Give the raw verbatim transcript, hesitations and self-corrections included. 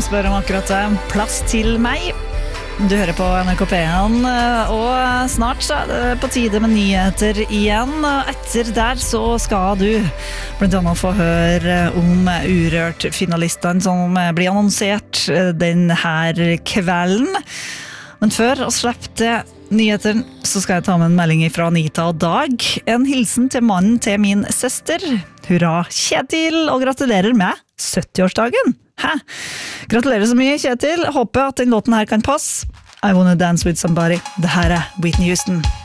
som spør om akkurat det. Plass til meg. Du hører på N R K P en, og snart så er det på tide med nyheter igjen. Etter der så skal du blant annet få høre om Urørt-finalistene som blir annonsert denne kvelden. Men før å slippe til nyheter, så skal jeg ta med en melding fra Anita og Dag. En hilsen til mannen til min søster. Hurra, Kjetil, og gratulerer med sytti-årsdagen. Hæ? Gratulerer så mye, Kjetil. Håper at den låten her kan passe. I Wanna Dance With Somebody. Det her er Whitney Houston.